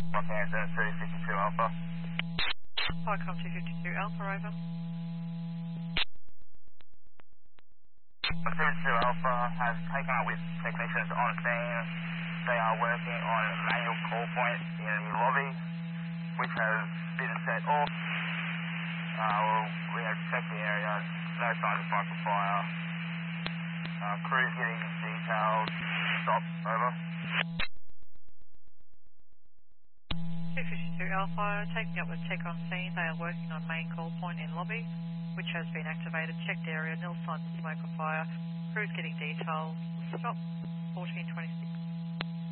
Los Angeles 352 Alpha. Icon 252 Alpha, over. 252 Alpha has taken up with technicians on scene. They are working on a manual call point in the lobby, which has been set off. We have checked the area, no signs of microfire. Crew's getting details. Stop, over. 252 Alpha, taking up with tech on scene. They are working on main call point in lobby, which has been activated. Checked area, nil signs of smoke or fire. Crew's getting details. Stop, 1426.